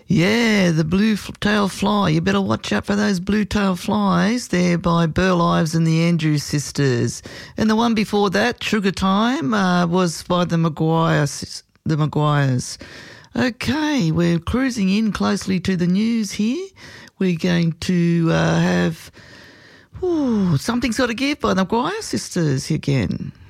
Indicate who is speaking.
Speaker 1: Yeah, the blue-tail fly. You better watch out for those blue-tail flies. They're by Burl Ives and the Andrews sisters. And the one before that, Sugar Time, was by the Maguires. Okay, we're cruising in closely to the news here. We're going to have Something's Got to Give by the Maguire sisters again.